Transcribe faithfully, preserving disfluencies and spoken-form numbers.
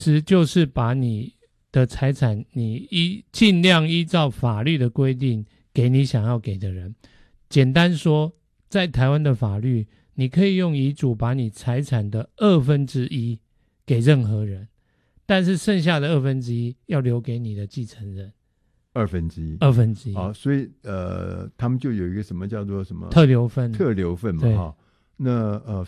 其实就是把你的财产，你依尽量依照法律的规定给你想要给的人。简单说，在台湾的法律，你可以用遗嘱把你财产的二分之一给任何人，但是剩下的二分之一要留给你的继承人。 二分之一， 二分之一， 好，所以呃，他们就有一个什么叫做什么特留份， 特留份嘛，哈。那呃，